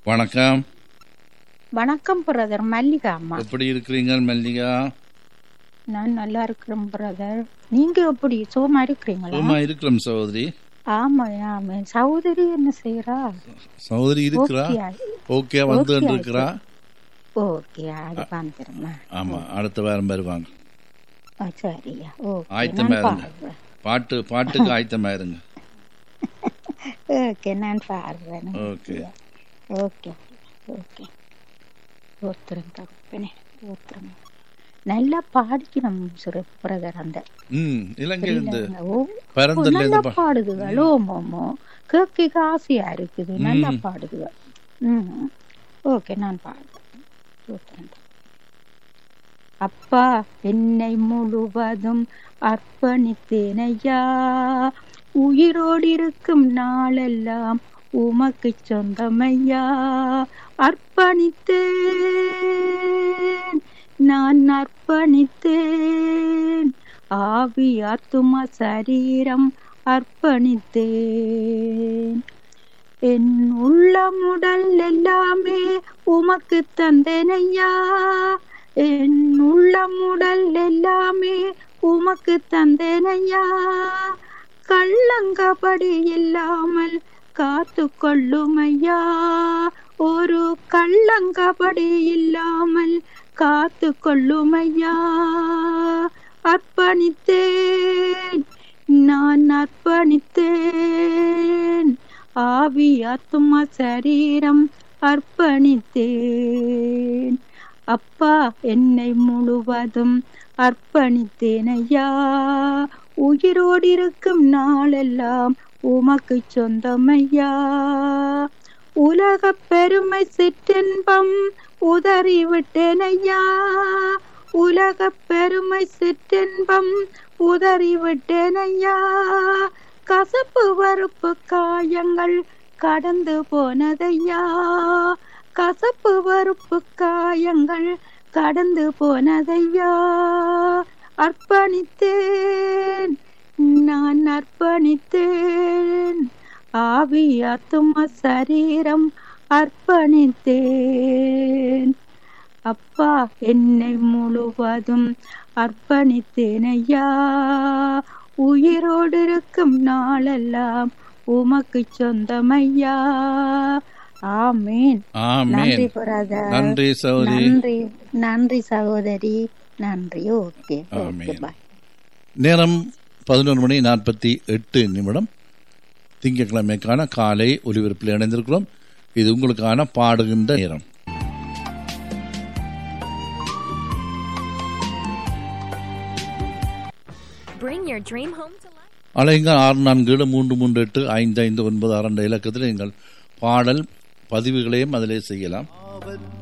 வணக்கம். வணக்கம் பிரதர், மல்லிகா அம்மா. எப்படி இருக்கிறீங்க மல்லிகா? நான் நல்லா இருக்கிறேன் பிரதர். நீங்க எப்படி சுகமா இருக்கிறீங்களா? சும்மா இருக்கிறோம் சகோதரி. ஆமா ஆமா. சகோதரி என்ன செய்யறா? சகோதரி இருக்கிறா? ஓகே வந்து இருக்கிறா. ஓகே, அது வந்துருமா? ஆமா, அடுத்த வாரம் வருவாங்க. சரியா? ஆயத்தமா இருங்க. பாட்டுக்கு ஆயத்தமா இருங்க. ஓகே, நான் பாடுறேன். Okay okay okay. ஒருத்தரும் தப்பனே ஒருத்தரும் நல்லா பாடிக்கணும் பிரதர். அந்த நல்லா பாடுதுகள். ஓமோமோ கேட்க ஆசையா இருக்குது. நல்லா பாடுதுகள். ஓகே, நான் பாடுறேன். அப்பா, என்னை முழுவதும் அர்ப்பணித்தேனையா, உயிரோடு இருக்கும் நாளெல்லாம் உமக்கு சொந்தமையா. அர்ப்பணித்தேன், நான் அர்ப்பணித்தேன், ஆவி ஆத்துமா சரீரம் அர்ப்பணித்தேன். என் உள்ளமுடல் எல்லாமே உமக்கு தந்தேனையா, என் உள்ளமுடல் எல்லாமே உமக்கு தந்தேனையா. கள்ளங்கபடி இல்லாமல் காத்து கொள்ளுமையா, ஒரு கள்ளங்கபடி இல்லாமல் காத்து கொள்ளுமையா. அர்ப்பணித்தேன், நான் அர்ப்பணித்தேன், ஆவி ஆத்துமா சரீரம் அர்ப்பணித்தேன். அப்பா, என்னை முழுவதும் அர்ப்பணித்தேனையா, உயிரோடு இருக்கும் நாளெல்லாம் உமக்கு சொந்தமையா. உலக பெருமை சிற்றின்பம் உதறிவிட்டேனையா, உலக பெருமை சிற்றின்பம் உதறிவிட்டேனையா. கசப்பு வறுப்பு காயங்கள் கடந்து போனதையா, கசப்பு வறுப்பு காயங்கள் கடந்து போனதையா. அர்ப்பணித்தேன், நான் அர்ப்பணித்தேன், ஆவி ஆத்துமா சரீரம் அர்ப்பணித்தேன். அப்பா, என்னை முழுவதும் அர்ப்பணித்தேனையா, உயிரோடு இருக்கும் நாளெல்லாம் உமக்கு சொந்தமையா. ஆமேன். நன்றி பிரதர். நன்றி சகோதரி. நன்றி சகோதரி. நன்றி. ஓகே ஓகே, பாய். நேரம் 11:48. திங்கட்கிழமைக்கான காலை ஒலிபரப்பில் இணைந்திருக்கிறோம். இது உங்களுக்கான பாடுகின்ற நேரம். அலைங்க 6473385596 இலக்கத்தில் எங்கள் பாடல் பதிவுகளையும் அதிலே செய்யலாம்.